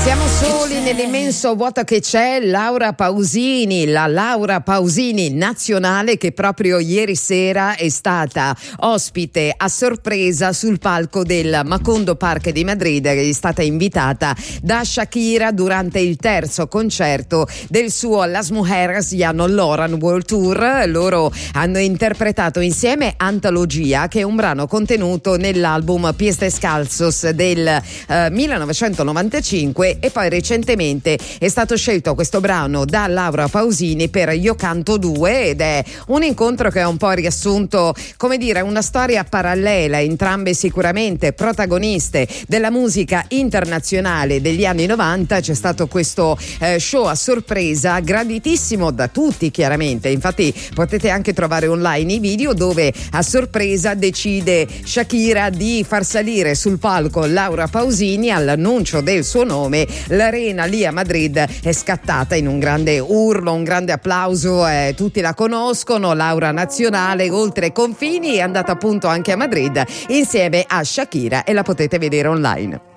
Siamo soli nell'immenso vuoto che c'è. Laura Pausini, la Laura Pausini nazionale, che proprio ieri sera è stata ospite a sorpresa sul palco del Macondo Park di Madrid, che è stata invitata da Shakira durante il terzo concerto del suo Las Mujeres Ya No Lloran World Tour. Loro hanno interpretato insieme Antologia, che è un brano contenuto nell'album Pies Descalzos del 1995, e poi recentemente è stato scelto questo brano da Laura Pausini per Io Canto 2, ed è un incontro che ha un po' riassunto, come dire, una storia parallela, entrambe sicuramente protagoniste della musica internazionale degli anni 90. C'è stato questo show a sorpresa graditissimo da tutti, chiaramente, infatti potete anche trovare online i video dove a sorpresa decide Shakira di far salire sul palco Laura Pausini. All'annuncio del suo nome l'arena lì a Madrid è scattata in un grande urlo, un grande applauso, tutti la conoscono. Laura nazionale oltre i confini, è andata appunto anche a Madrid insieme a Shakira e la potete vedere online.